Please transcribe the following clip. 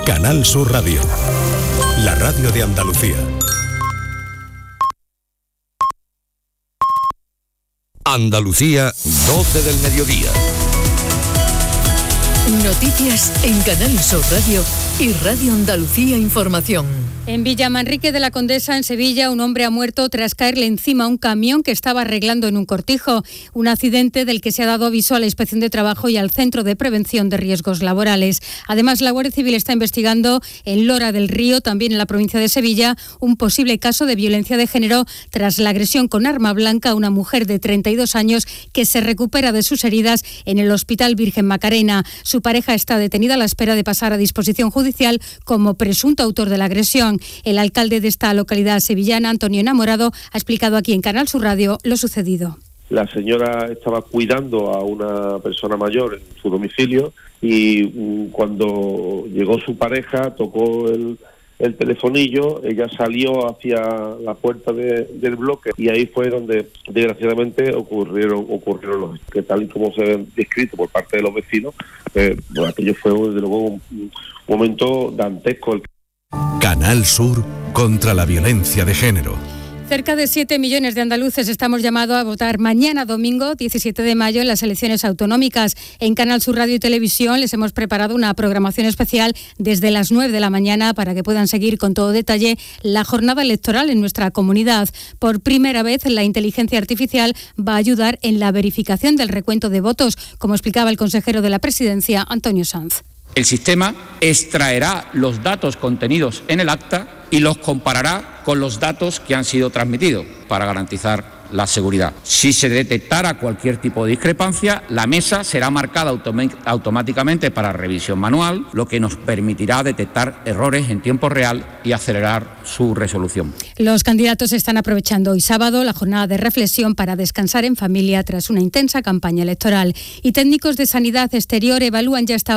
Canal Sur Radio, la radio de Andalucía. Andalucía, 12 del mediodía. Noticias en Canal Sur Radio y Radio Andalucía Información. En Villamanrique de la Condesa, en Sevilla, un hombre ha muerto tras caerle encima a un camión que estaba arreglando en un cortijo. Un accidente del que se ha dado aviso a la Inspección de Trabajo y al Centro de Prevención de Riesgos Laborales. Además, la Guardia Civil está investigando en Lora del Río, también en la provincia de Sevilla, un posible caso de violencia de género tras la agresión con arma blanca a una mujer de 32 años que se recupera de sus heridas en el Hospital Virgen Macarena. Su pareja está detenida a la espera de pasar a disposición judicial como presunto autor de la agresión. El alcalde de esta localidad sevillana, Antonio Enamorado, ha explicado aquí en Canal Sur Radio lo sucedido. La señora estaba cuidando a una persona mayor en su domicilio y cuando llegó su pareja, tocó el telefonillo, ella salió hacia la puerta del bloque y ahí fue donde desgraciadamente ocurrieron los que tal y como se han descrito por parte de los vecinos, aquello fue desde luego un momento dantesco. Canal Sur contra la violencia de género. Cerca de 7 millones de andaluces estamos llamados a votar mañana domingo, 17 de mayo, en las elecciones autonómicas. En Canal Sur Radio y Televisión les hemos preparado una programación especial desde las 9 de la mañana para que puedan seguir con todo detalle la jornada electoral en nuestra comunidad. Por primera vez, la inteligencia artificial va a ayudar en la verificación del recuento de votos, como explicaba el consejero de la Presidencia, Antonio Sanz. El sistema extraerá los datos contenidos en el acta y los comparará con los datos que han sido transmitidos para garantizar la seguridad. Si se detectara cualquier tipo de discrepancia, la mesa será marcada automáticamente para revisión manual, lo que nos permitirá detectar errores en tiempo real y acelerar su resolución. Los candidatos están aprovechando hoy sábado la jornada de reflexión para descansar en familia tras una intensa campaña electoral. Y técnicos de sanidad exterior evalúan ya hasta